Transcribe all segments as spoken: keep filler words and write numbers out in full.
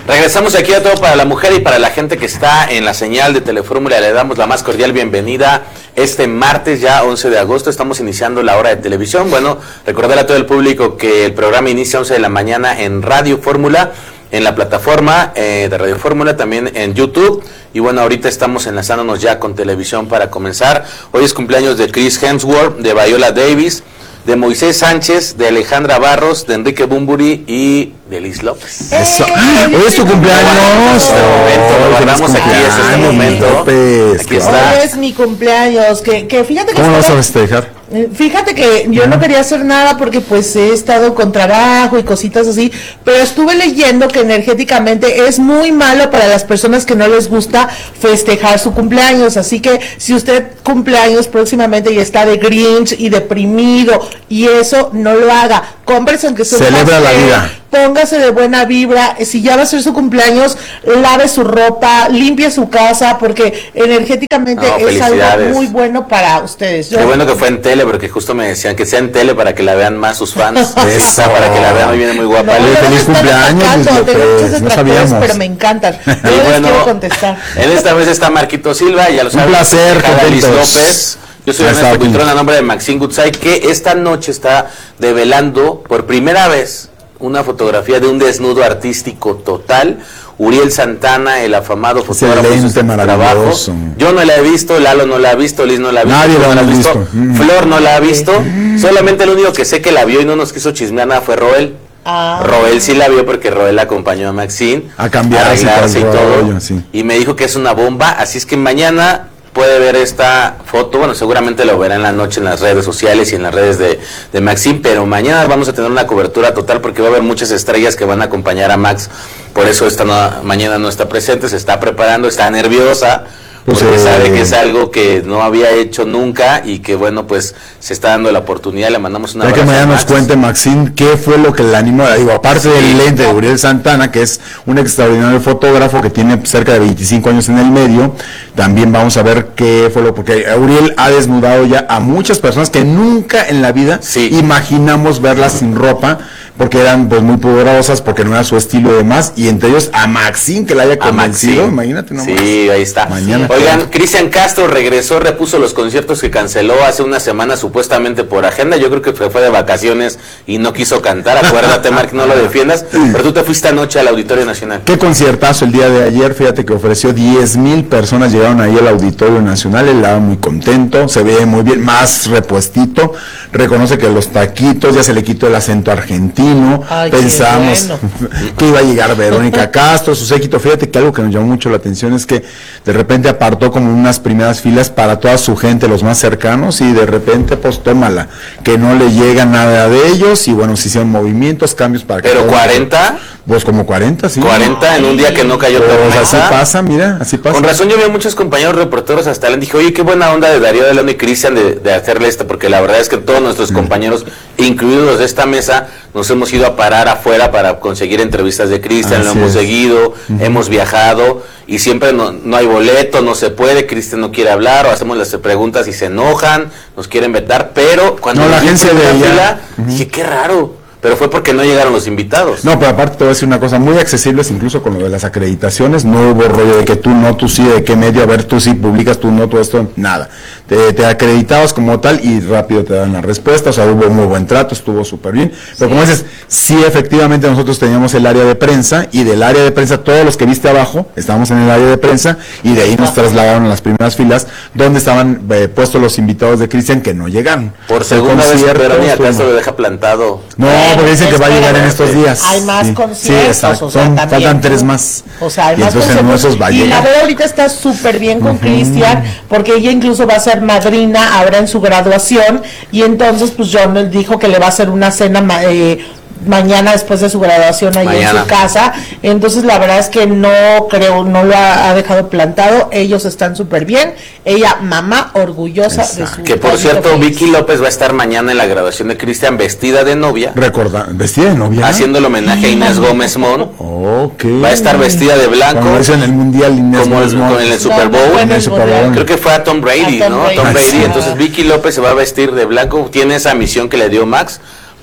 Regresamos aquí a Todo para la Mujer y para la gente que está en la señal de Telefórmula. Le damos la más cordial bienvenida este martes, ya once de agosto. Estamos iniciando la hora de televisión. Bueno, recordar a todo el público que el programa inicia a once de la mañana en Radio Fórmula, en la plataforma eh, de Radio Fórmula, también en YouTube. Y bueno, ahorita estamos enlazándonos ya con televisión para comenzar. Hoy es cumpleaños de Chris Hemsworth, de Viola Davis, de Moisés Sánchez, de Alejandra Barros, de Enrique Bunbury y de Liz López. Eso. Hoy es tu cumpleaños. Este momento, lo guardamos aquí, es este momento. López, aquí está. Hoy es mi cumpleaños, que, que fíjate que... ¿Cómo lo vas a estaba- festejar? Fíjate que yo no quería hacer nada porque pues he estado con trabajo y cositas así, pero estuve leyendo que energéticamente es muy malo para las personas que no les gusta festejar su cumpleaños, así que si usted cumpleaños próximamente y está de Grinch y deprimido y eso, no lo haga, cómprese aunque sea un Celebra la pastel, vida. póngase de buena vibra, si ya va a ser su cumpleaños, lave su ropa, limpie su casa, porque energéticamente No, es algo felicidades. muy bueno para ustedes. Yo- Qué bueno que fue en tele, porque justo me decían que sea en tele para que la vean más sus fans. Eso. Para que la vean, hoy viene muy guapa. No, Oye, no, feliz no están cumpleaños, atacando, Luis tengo López, muchos no detractores, sabíamos. pero me encantan. No Y les bueno, quiero contestar. en esta vez está Marquito Silva, ya lo saben. Un placer, Jala Liz contentos. López. Yo soy Ya Ernesto está aquí. Buitrón, a nombre de Maxine Goodside, que esta noche está develando por primera vez una fotografía de un desnudo artístico total. Uriel Santana, el afamado fotógrafo, Excelente, hizo este maravilloso. trabajo. Yo no la he visto, Lalo no la ha visto, Liz no la ha visto, Nadie tú la no la hemos ha visto, visto. Mm. Flor no la ha visto. Solamente el único que sé que la vio y no nos quiso chismear nada fue Roel. Ah. Roel sí la vio porque Roel acompañó a Maxine A cambiarse arreglarse y todo el todo, rollo, sí. y me dijo que es una bomba, así es que mañana puede ver esta foto. Bueno, seguramente lo verá en la noche en las redes sociales y en las redes de, de Maxine, pero mañana vamos a tener una cobertura total porque va a haber muchas estrellas que van a acompañar a Max. Por eso esta no- mañana no está presente, se está preparando, está nerviosa, Pues, porque eh, sabe que es algo que no había hecho nunca y que bueno, pues se está dando la oportunidad. Le mandamos una Ya que mañana nos cuente, Maxine, qué fue lo que la animó. Digo, aparte del lente de Uriel Santana, que es un extraordinario fotógrafo que tiene cerca de veinticinco años en el medio, también vamos a ver qué fue lo, porque Uriel ha desnudado ya a muchas personas que nunca en la vida Sí. imaginamos verlas sin ropa, porque eran pues muy poderosas, porque no era su estilo y demás, y entre ellos a Maxine, que la haya A convencido, Maxine. imagínate nomás. Sí, ahí está. Mañana. Oigan, Cristian Castro regresó, repuso los conciertos que canceló hace una semana supuestamente por agenda. Yo creo que fue, fue de vacaciones y no quiso cantar. Acuérdate, Mark, no lo defiendas. Pero tú te fuiste anoche al Auditorio Nacional. Qué conciertazo el día de ayer, fíjate que ofreció diez mil personas, llegaron ahí al Auditorio Nacional, él estaba muy contento, se ve muy bien, más repuestito, reconoce que los taquitos, ya se le quitó el acento argentino, Ay, qué pensamos bueno. que iba a llegar Verónica Castro, su séquito. Fíjate que algo que nos llamó mucho la atención es que de repente apartó como unas primeras filas para toda su gente, los más cercanos, y de repente pues tómala, que no le llega nada de ellos, y bueno, se hicieron movimientos, cambios para que Pero todo- cuarenta, pues como cuarenta, sí. cuarenta en un día que no cayó Pues así tormenta. pasa, mira, así pasa. Con razón yo vi a muchos compañeros reporteros hasta le dije, oye, qué buena onda de Darío de León y Cristian de, de hacerle esto, porque la verdad es que todos nuestros compañeros, incluidos los de esta mesa, nos hemos ido a parar afuera para conseguir entrevistas de Cristian, lo Así hemos es. seguido, hemos viajado, y siempre no, no hay boleto, no se puede, Cristian no quiere hablar, o hacemos las preguntas y se enojan, nos quieren vetar, pero cuando No, la vi en agencia primera de ella- fila, dije, qué raro, pero fue porque no llegaron los invitados. No, pero aparte te voy a decir una cosa, muy accesibles incluso con lo de las acreditaciones, no hubo rollo de que tú no, tú sí, de qué medio, a ver, tú sí publicas, tú no, todo esto, nada. Te, te acreditabas como tal y rápido te dan la respuesta, o sea, hubo muy buen trato, estuvo súper bien. Pero como dices, sí, efectivamente nosotros teníamos el área de prensa, y del área de prensa, todos los que viste abajo, estábamos en el área de prensa, y de ahí nos trasladaron a las primeras filas, donde estaban eh, puestos los invitados de Cristian que no llegaron. Por El segunda vez, concierto pero ni estuvo- acaso lo deja plantado. No, porque dicen que va a llegar en estos Espérate, días. hay más Sí, conciertos, sí, exacto. o sea, Son- también, faltan ¿no? tres más. O sea, hay y más entonces en conciertos. esos va a Y la llegar. verdad ahorita está súper bien con Cristian, porque ella incluso va a ser madrina ahora en su graduación, y entonces pues John le dijo que le va a hacer una cena ma- eh, mañana después de su graduación ahí Mañana. en su casa. Entonces la verdad es que no creo, no lo ha, ha dejado plantado, ellos están súper bien, ella mamá orgullosa Exacto. de su Que por gallito cierto, feliz. Vicky López va a estar mañana en la graduación de Cristian vestida de novia, Recordar, vestida de novia. haciendo el homenaje a Inés Gómez Mon. Ok. Va a estar vestida de blanco, Como hizo en el Mundial Inés como el- Gómez. con el Super No, no Bowl. fue en En el el Super Mundial. Bowl. Creo que fue a Tom Brady, A Tom ¿no? Brady. Tom Brady. Sí. Entonces Vicky López se va a vestir de blanco. Tiene esa misión que le dio Max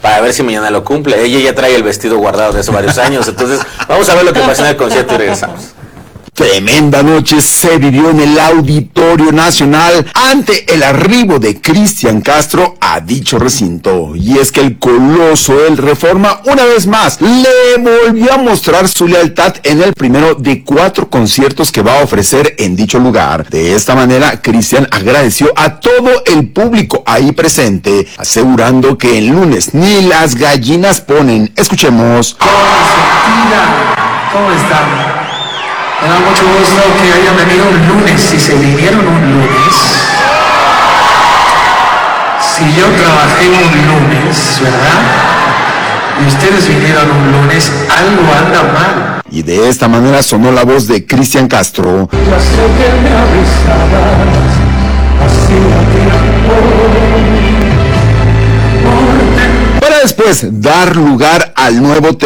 para ver si mañana lo cumple. Ella ya trae el vestido guardado de hace varios años, entonces vamos a ver lo que pasa en el concierto y regresamos. Tremenda noche se vivió en el Auditorio Nacional ante el arribo de Cristian Castro a dicho recinto. Y es que el coloso del Reforma una vez más le volvió a mostrar su lealtad en el primero de cuatro conciertos que va a ofrecer en dicho lugar. De esta manera, Cristian agradeció a todo el público ahí presente, asegurando que el lunes ni las gallinas ponen. Escuchemos. ¿Cómo están? Me da mucho gusto que hayan venido un lunes. Si se vinieron un lunes, si yo trabajé un lunes, ¿verdad? Y ustedes vinieron un lunes, algo anda mal. Y de esta manera sonó la voz de Cristian Castro. Ya sé que me avisabas, hacía tiempo. Para después dar lugar al nuevo